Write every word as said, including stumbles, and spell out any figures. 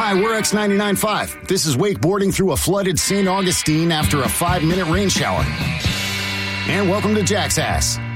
Hi, we're X ninety-nine point five. This is wakeboarding through a flooded Saint Augustine after a five-minute rain shower. And welcome to Jack's Ass.